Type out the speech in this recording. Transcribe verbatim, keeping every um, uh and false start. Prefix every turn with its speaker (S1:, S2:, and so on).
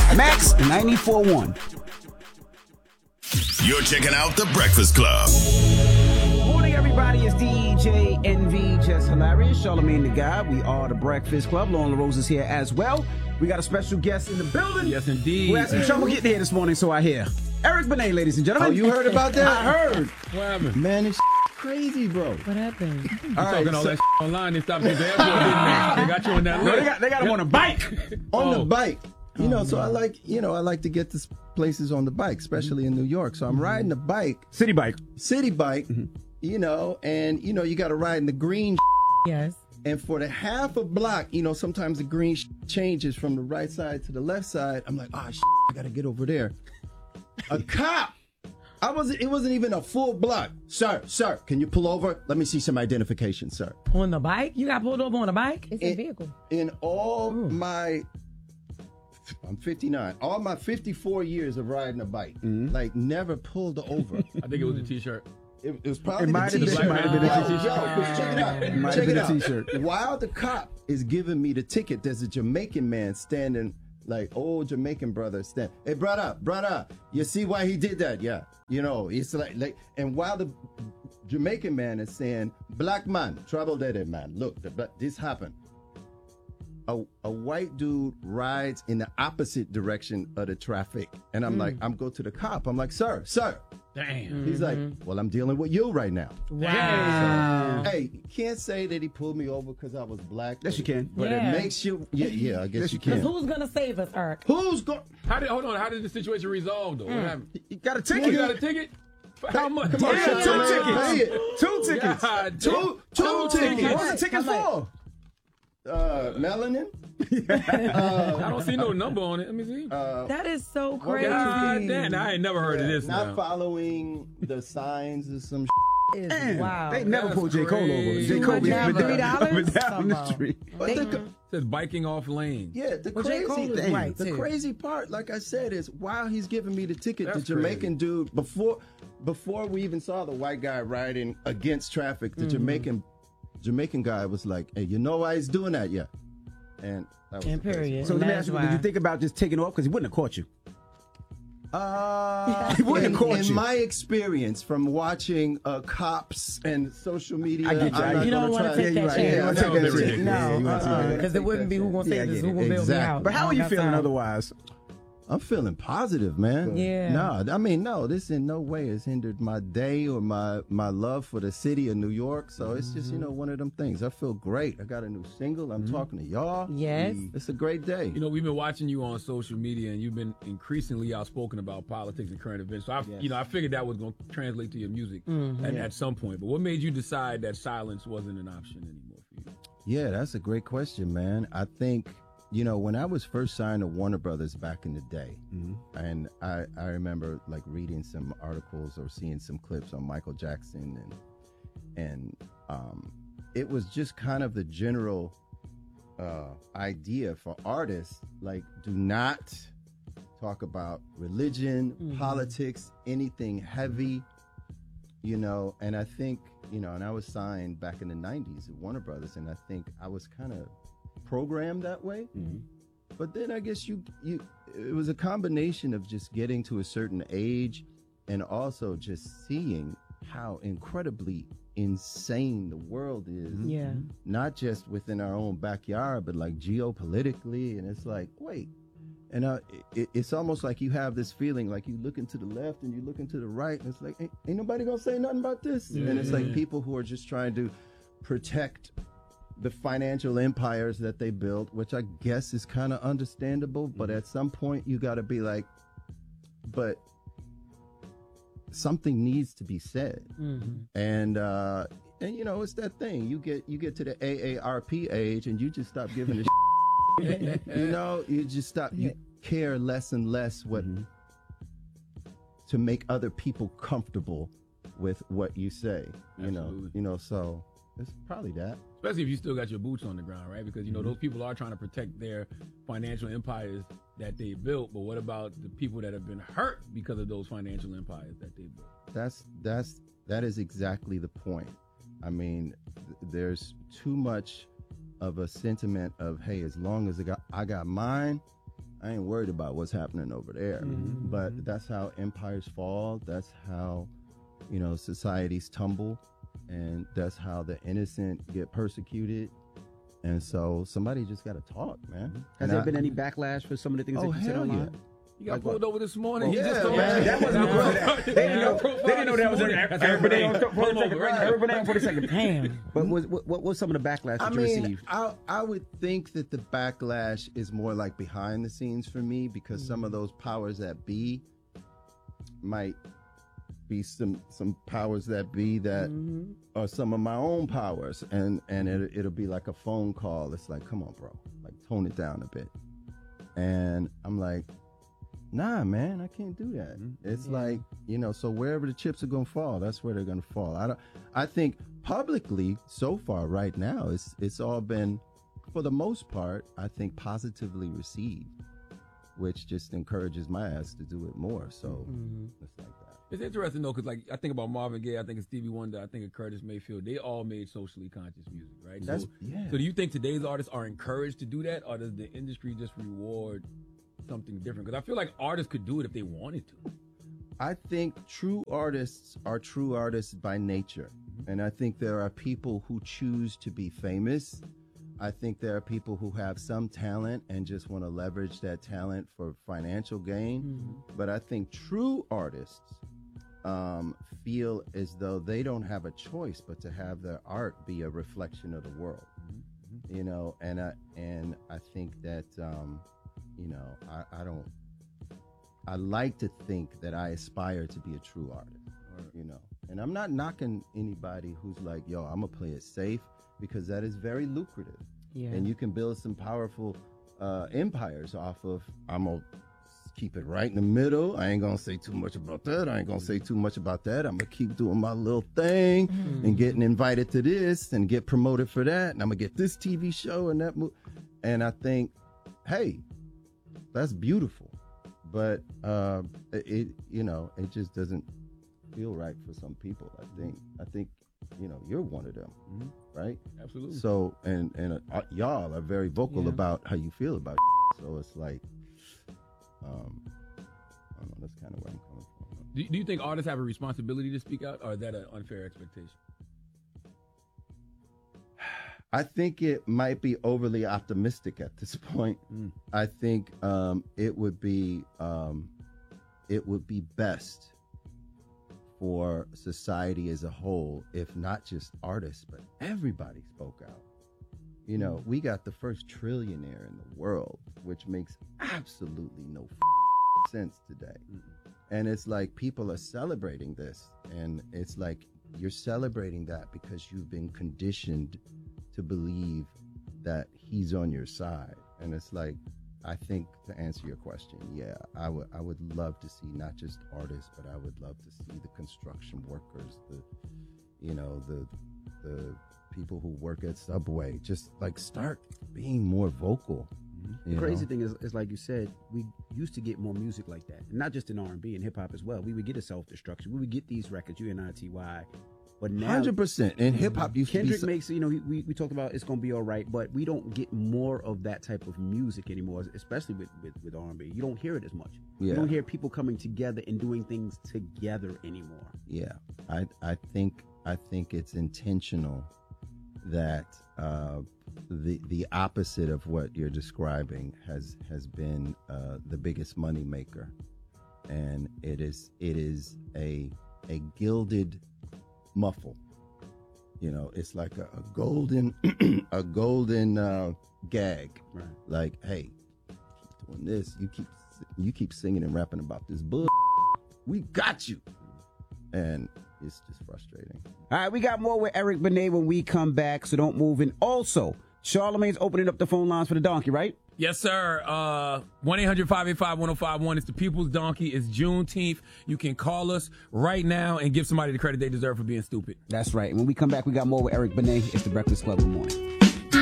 S1: Max ninety-four point one.
S2: You're checking out The Breakfast Club.
S1: Morning, everybody. It's D J N V, Just Hilarious, Charlamagne the God. We are The Breakfast Club. Lauren LaRose is here as well. We got a special guest in the building.
S3: Yes, indeed.
S1: Who had some trouble getting here this morning, so I hear. Eric Benet, ladies and gentlemen.
S4: Oh, you heard about that?
S1: I heard.
S3: What happened?
S4: Man, it's crazy, bro.
S5: What happened?
S3: All right, talking all so, that online. They stopped you at the airport, didn't they? They got you on that list.
S1: No, they got, they got him on a bike.
S4: On
S3: oh.
S4: the bike. You know,
S5: oh,
S4: so
S5: man.
S4: I like, you know, I like to get to places on the bike, especially in New York. So I'm mm-hmm. riding the bike.
S1: City bike.
S4: City bike, mm-hmm. you know, and, you know, you got to ride in the green.
S5: Yes.
S4: And for the half a block, you know, sometimes the green changes from the right side to the left side. I'm like, oh, I got to get over there. A cop. I wasn't, it wasn't even a full block. Sir, sir, can you pull over? Let me see some identification, sir.
S5: On the bike? You got pulled over on a bike?
S6: It's
S4: in,
S6: a vehicle.
S4: In all
S5: Ooh.
S4: my, I'm fifty-nine, all my fifty-four years of riding a bike, mm-hmm. like never pulled over.
S3: I think it was a t-shirt.
S4: It, it was probably
S1: it might
S4: the
S1: have
S4: t-shirt.
S1: been, might have been a t-shirt.
S4: Yo, yo, check it out.
S1: It might
S4: check
S1: have been
S4: it
S1: a
S4: out.
S1: t-shirt.
S4: While the cop is giving me the ticket, there's a Jamaican man standing, like old Jamaican brother stand. Hey, brother, brother, you see why he did that? Yeah. You know, it's like, like, and while the Jamaican man is saying, black man, trouble-headed man, look, the, this happened. A, a white dude rides in the opposite direction of the traffic. And I'm mm. like, I'm go to the cop. I'm like, sir, sir.
S3: Damn.
S4: He's like, well, I'm dealing with you right now.
S5: Wow.
S4: So, hey, you can't say that he pulled me over because I was black.
S1: Yes, you can.
S4: But
S5: yeah.
S4: it makes you, yeah, yeah, I guess
S1: yes,
S4: you
S1: you
S4: can.
S5: Who's going to save us, Eric?
S4: Who's going?
S3: How did, hold on, how did the situation resolve, though? Mm. What happened?
S1: You got a ticket.
S3: You got a ticket? For how much?
S4: Come on,
S1: yeah,
S4: two
S1: yeah.
S4: tickets.
S1: Two tickets.
S3: God,
S4: two,
S3: two,
S4: two,
S3: two
S4: tickets.
S1: What was the tickets for?
S4: Uh, melanin.
S3: uh, I don't see no number on it. Let me see.
S4: Uh,
S5: that is so crazy.
S3: God damn, I ain't never heard
S4: yeah,
S3: of this.
S4: Not
S3: now.
S4: following the signs of some.
S5: Is,
S1: Damn,
S5: wow.
S1: they never
S3: That's
S1: pulled J. Cole over.
S3: crazy.
S1: J. Cole be
S5: Now
S1: up and
S5: three
S1: down, up and
S5: dollars?
S1: down the street.
S4: But the,
S3: It says biking off lane.
S4: yeah, the
S5: Well, J. Cole
S4: crazy
S5: is
S4: thing,
S5: right,
S4: the
S5: too.
S4: crazy part, like I said, is while he's giving me the ticket,
S3: That's
S4: the Jamaican
S3: crazy.
S4: dude before before we even saw the white guy riding against traffic, the mm-hmm. Jamaican Jamaican guy was like, "Hey, you know why he's doing that yet?" And that was
S5: And period.
S1: So let me
S5: That's
S1: ask you,
S5: why.
S1: did you think about just taking off? Because he wouldn't have caught you.
S4: Uh,
S1: He wouldn't
S4: in,
S1: have caught
S4: in
S1: you.
S4: my experience from watching uh, cops and social media,
S1: I get you.
S4: I'm not
S5: You don't
S4: gonna
S5: wanna
S4: try
S5: take
S4: to-
S5: that
S1: Yeah,
S5: chance.
S1: you wanna
S3: That
S1: take
S3: would
S1: that
S3: be
S1: chance.
S3: ridiculous.
S1: Yeah, you
S5: No,
S1: wanna take that
S5: because it wouldn't be who gonna
S1: Yeah,
S5: say
S1: I
S5: this,
S1: get
S5: who
S1: it.
S5: gonna bail me
S4: Exactly.
S5: out.
S1: But how are you
S5: That's
S1: feeling
S5: how-
S1: otherwise?
S4: I'm feeling positive, man.
S5: Yeah.
S4: No, I mean, no, this in no way has hindered my day or my, my love for the city of New York. So it's just, you know, one of them things. I feel great. I got a new single. I'm mm-hmm. talking to y'all.
S5: Yes.
S4: It's a great day.
S3: You know, we've been watching you on social media, and you've been increasingly outspoken about politics and current events. So, I,
S4: Yes.
S3: you know, I figured that was going to translate to your music
S5: Mm-hmm.
S3: at, at some point. But what made you decide that silence wasn't an option anymore for you?
S4: Yeah, that's a great question, man. I think, you know, when I was first signed to Warner Brothers back in the day, mm-hmm. and I, I remember like reading some articles or seeing some clips on Michael Jackson, and and um, it was just kind of the general uh, idea for artists, like, do not talk about religion, mm-hmm. politics, anything heavy, you know. And I think, you know, and I was signed back in the nineties at Warner Brothers, and I think I was kind of programmed that way. Mm-hmm. But then I guess you you it was a combination of just getting to a certain age and also just seeing how incredibly insane the world is.
S5: Yeah.
S4: Not just within our own backyard, but like geopolitically. And it's like, wait. And uh, it, it's almost like you have this feeling like you looking to the left and you looking to the right, and it's like, ain't, ain't nobody gonna say nothing about this. Yeah. And it's like people who are just trying to protect the financial empires that they built, which I guess is kind of understandable, but at some point you got to be like, but something needs to be said. Mm-hmm. And uh and you know, it's that thing, you get you get to the A A R P age and you just stop giving a shit. You know, you just stop, you care less and less what mm-hmm. to make other people comfortable with what you say. You Absolutely. know you know so it's probably that.
S3: Especially if you still got your boots on the ground, right? Because, you know, mm-hmm. those people are trying to protect their financial empires that they built. But what about the people that have been hurt because of those financial empires that they built?
S4: That's, that's, that is exactly the point. I mean, th- there's too much of a sentiment of, hey, as long as I got, I got mine, I ain't worried about what's happening over there.
S1: Mm-hmm.
S4: But that's how empires fall. That's how, you know, societies tumble. And that's how the innocent get persecuted. And so somebody just got to talk, man.
S1: Has
S4: And
S1: there
S4: I-
S1: been any backlash for some of the things
S4: Oh,
S1: that you said
S4: hell
S1: online?
S4: yeah.
S3: You got
S1: Like
S3: pulled
S1: what?
S3: over this morning.
S4: Yeah,
S3: he just told
S4: man.
S3: me.
S1: That wasn't
S3: Yeah.
S1: because of that. They didn't know.
S3: Profile
S1: They didn't know that was
S3: this
S1: an
S3: morning.
S1: Eric Benet.
S3: Pull him over right now.
S1: Eric Benet for the second.
S5: Damn.
S1: But was, what, what was some of the backlash that
S4: I
S1: you
S4: mean,
S1: received?
S4: I, I would think that the backlash is more like behind the scenes for me because some of those powers that be might be some some powers that be that are some of my own powers, and and it, it'll be like a phone call. It's like, come on, bro, like tone it down a bit. And I'm like, nah, man, I can't do that. It's like, you know, so wherever the chips are gonna fall, that's where they're gonna fall. I don't. I think publicly so far right now, it's it's all been, for the most part, I think positively received, which just encourages my ass to do it more. So it's like that.
S3: It's interesting though, because like I think about Marvin Gaye, I think of Stevie Wonder, I think of Curtis Mayfield. They all made socially conscious music, right?
S4: That's-
S3: so,
S4: yeah.
S3: so do you think today's artists are encouraged to do that, or does the industry just reward something different? Because I feel like artists could do it if they wanted to.
S4: I think true artists are true artists by nature. And I think there are people who choose to be famous. I think there are people who have some talent and just want to leverage that talent for financial gain. But I think true artists um, feel as though they don't have a choice but to have their art be a reflection of the world. You know, and I, and I think that, um, you know, I, I don't, I like to think that I aspire to be a true artist, you know, and I'm not knocking anybody who's like, yo, I'm gonna play it safe, because that is very lucrative.
S5: Yeah.
S4: And you can build some powerful uh, empires off of, I'm gonna keep it right in the middle. I ain't gonna say too much about that. I ain't gonna say too much about that. I'm gonna keep doing my little thing and getting invited to this and get promoted for that. And I'm gonna get this T V show and that movie. And I think, hey, that's beautiful. But uh, it, you know, it just doesn't feel right for some people. I think, I think, you know, you're one of them, right?
S3: Absolutely.
S4: So, and and uh, y'all are very vocal
S5: Yeah.
S4: about how you feel about. So it's like, um, I don't know. That's kind of where I'm coming from.
S3: Do, do you think artists have a responsibility to speak out, or is that an unfair expectation?
S4: I think it might be overly optimistic at this point.
S3: Mm.
S4: I think um, it would be um, it would be best for society as a whole if not just artists but everybody spoke out. You know, we got the first trillionaire in the world, which makes absolutely no f- sense today. And it's like people are celebrating this, and it's like you're celebrating that because you've been conditioned to believe that he's on your side. And it's like, I think, to answer your question, yeah, I would I would love to see not just artists, but I would love to see the construction workers, the you know, the the people who work at Subway, just like start being more vocal.
S1: The
S4: you
S1: crazy
S4: know?
S1: thing is, is like you said, we used to get more music like that, not just in R and B and hip hop as well. We would get a Self Destruction. We would get these records, U N I T Y. But now,
S4: one hundred percent. And hip hop used
S1: Kendrick
S4: to be so-
S1: makes, you know, he- we, we talked about it's going to be all right, but we don't get more of that type of music anymore, especially with, with, with R and B. You don't hear it as much.
S4: Yeah.
S1: You don't hear people coming together and doing things together anymore.
S4: Yeah, I I think I think it's intentional that uh, the the opposite of what you're describing has has been uh, the biggest money maker, and it is it is a a gilded muffle. You know, it's like a, a golden a golden uh, gag.
S1: Right.
S4: Like, hey, keep doing this. You keep you keep singing and rapping about this bull. We got you. And it's just frustrating.
S1: All right, we got more with Eric Benet when we come back, so don't move. And also, Charlamagne's opening up the phone lines for the donkey, right?
S3: Yes, sir. Uh, one eight hundred five eight five one oh five one. It's the People's Donkey. It's Juneteenth. You can call us right now and give somebody the credit they deserve for being stupid.
S1: That's right. And when we come back, we got more with Eric Benet. It's the Breakfast Club in the morning.